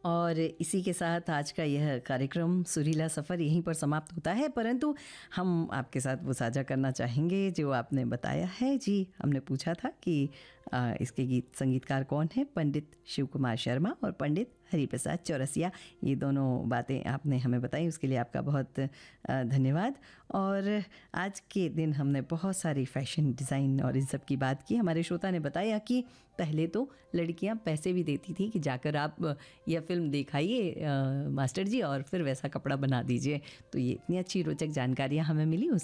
और इसी के साथ आज का यह कार्यक्रम सुरीला सफ़र यहीं पर समाप्त होता है, परंतु हम आपके साथ वो साझा करना चाहेंगे जो आपने बताया है। जी, हमने पूछा था कि इसके गीत संगीतकार कौन है, पंडित शिव कुमार शर्मा और पंडित हरिप्रसाद चौरसिया। ये दोनों बातें आपने हमें बताई, उसके लिए आपका बहुत धन्यवाद। और आज के दिन हमने बहुत सारी फैशन डिज़ाइन और इन सब की बात की। हमारे श्रोता ने बताया कि पहले तो लड़कियां पैसे भी देती थी कि जाकर आप यह फिल्म दिखाइए मास्टर जी और फिर वैसा कपड़ा बना दीजिए। तो ये इतनी अच्छी रोचक जानकारियाँ हमें मिली, उसके